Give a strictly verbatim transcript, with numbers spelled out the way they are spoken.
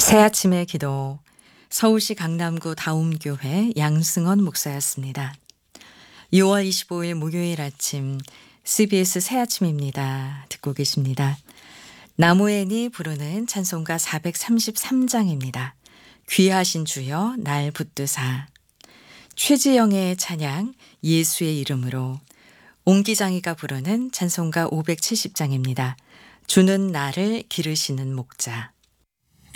새아침의 기도. 서울시 강남구 다움교회 양승헌 목사였습니다. 유월 이십오일 목요일 아침 씨비에스 새아침입니다. 듣고 계십니다. 나무엔이 부르는 찬송가 사백삼십삼장입니다. 귀하신 주여 날 붙드사. 최지영의 찬양 예수의 이름으로. 옹기장이가 부르는 찬송가 오백칠십장입니다. 주는 나를 기르시는 목자.